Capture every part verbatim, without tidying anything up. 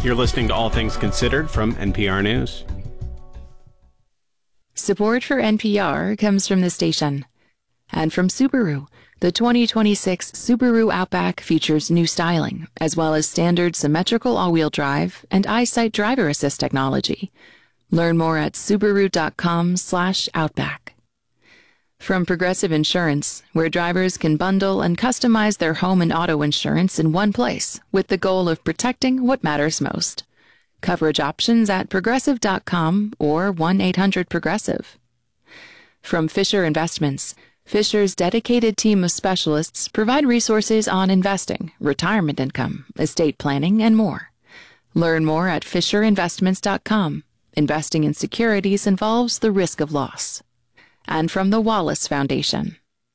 You're listening to All Things Considered from N P R News. Support for N P R comes from the station and from Subaru. The twenty twenty-six Subaru Outback features new styling, as well as standard symmetrical all-wheel drive and EyeSight driver assist technology. Learn more at Subaru.com slash Outback. From Progressive Insurance, where drivers can bundle and customize their home and auto insurance in one place with the goal of protecting what matters most. Coverage options at Progressive dot com or one eight hundred Progressive. From Fisher Investments, Fisher's dedicated team of specialists provide resources on investing, retirement income, estate planning, and more. Learn more at Fisher Investments dot com. Investing in securities involves the risk of loss. And from the Wallace Foundation.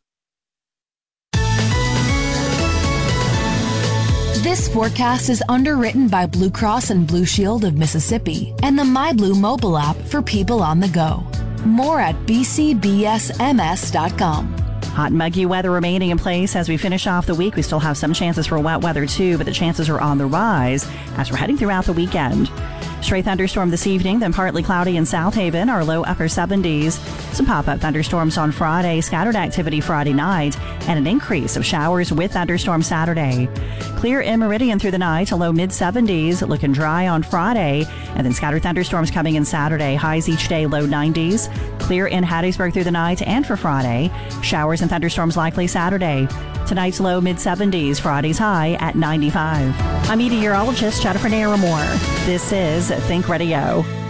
This forecast is underwritten by Blue Cross and Blue Shield of Mississippi and the MyBlue mobile app for people on the go. More at b c b s m s dot com. Hot and muggy weather remaining in place as we finish off the week. We still have some chances for wet weather too, but the chances are on the rise as we're heading throughout the weekend. Stray thunderstorm this evening, then partly cloudy in South Haven, our low upper seventies. Some pop-up thunderstorms on Friday, scattered activity Friday night, and an increase of showers with thunderstorms Saturday. Clear in Meridian through the night, a low mid seventies, looking dry on Friday, and then scattered thunderstorms coming in Saturday, highs each day low nineties. Clear in Hattiesburg through the night and for Friday, showers and thunderstorms likely Saturday. Tonight's low mid seventies, Friday's high at ninety-five. I'm meteorologist Jennifer Naramore. This is Think Radio.